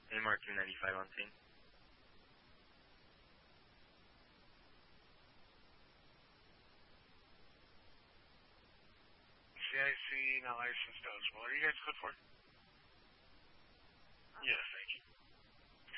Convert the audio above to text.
MR295 on scene. CIC, not licensed, eligible. Are you guys code for? Yes, thank you.